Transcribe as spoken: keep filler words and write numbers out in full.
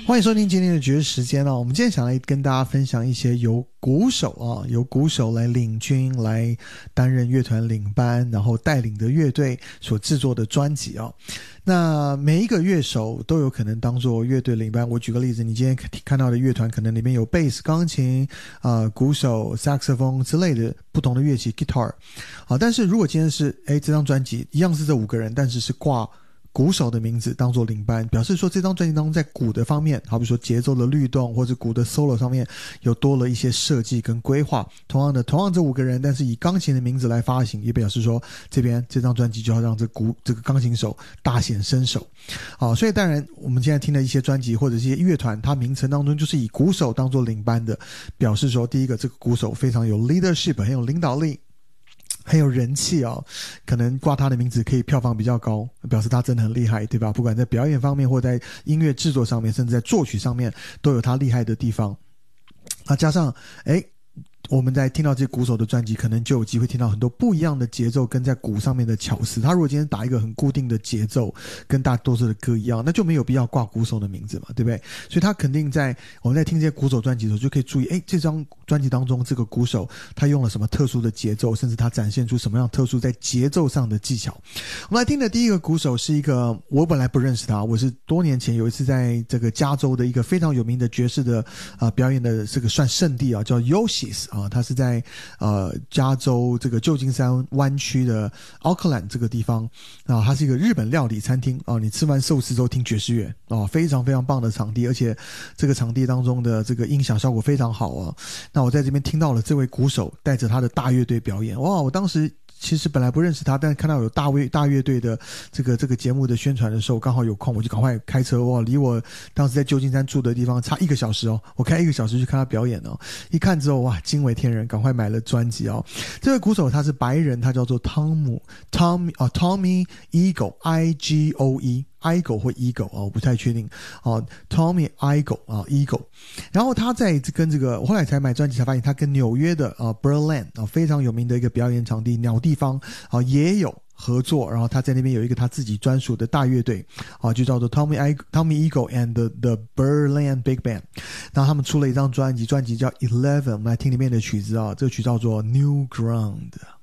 欢迎收听今天的爵士时间、哦、我们今天想来跟大家分享一些由鼓手啊，由鼓手来领军，来担任乐团领班，然后带领的乐队所制作的专辑啊。那每一个乐手都有可能当做乐队领班。我举个例子，你今天看到的乐团可能里面有贝斯、钢琴、呃鼓手、萨克斯风之类的不同的乐器 guitar 啊。但是如果今天是诶这张专辑一样是这五个人，但是是挂鼓手的名字当做领班，表示说这张专辑当中在鼓的方面，好比说节奏的律动或者鼓的 solo 上面有多了一些设计跟规划。同样的，同样这五个人，但是以钢琴的名字来发行，也表示说这边这张专辑就要让这鼓这个钢琴手大显身手。好，所以当然我们现在听的一些专辑或者一些乐团，它名称当中就是以鼓手当做领班的，表示说第一个这个鼓手非常有 leadership， 很有领导力，很有人气哦，可能挂他的名字可以票房比较高，表示他真的很厉害，对吧？不管在表演方面或在音乐制作上面，甚至在作曲上面都有他厉害的地方。那加上诶我们在听到这些鼓手的专辑，可能就有机会听到很多不一样的节奏跟在鼓上面的巧思。他如果今天打一个很固定的节奏，跟大多数的歌一样，那就没有必要挂鼓手的名字嘛，对不对？所以他肯定在我们在听这些鼓手专辑的时候，就可以注意，诶这张专辑当中这个鼓手他用了什么特殊的节奏，甚至他展现出什么样特殊在节奏上的技巧。我们来听的第一个鼓手是一个，我本来不认识他，我是多年前有一次在这个加州的一个非常有名的爵士的呃表演的这个算圣地啊，叫 Yoshi's 啊，他是在呃加州这个旧金山湾区的奥克兰这个地方啊，它是一个日本料理餐厅啊，你吃完寿司之后听爵士乐啊，非常非常棒的场地，而且这个场地当中的这个音响效果非常好啊。那我在这边听到了这位鼓手带着他的大乐队表演，哇！我当时其实本来不认识他，但是看到有大乐大乐队的这个这个节目的宣传的时候，刚好有空，我就赶快开车，哇！离我当时在旧金山住的地方差一个小时哦，我开一个小时去看他表演哦。一看之后，哇，惊为天人，赶快买了专辑哦。这位鼓手他是白人，他叫做汤姆 Tommy 啊 Tommy Igoe I G O E。Igoe 或 Eagle 啊，我不太确定啊 Tommy Igoe 啊 Eagle， 然后他在跟这个，我后来才买专辑才发现，他跟纽约的啊 Berlin 啊非常有名的一个表演场地鸟地方啊也有合作，然后他在那边有一个他自己专属的大乐队啊，就叫做 Tommy Igoe, Tommy Eagle and the, the Berlin Big Band。然后他们出了一张专辑，专辑叫 Eleven， 我们来听里面的曲子啊，这个曲叫做 New Ground。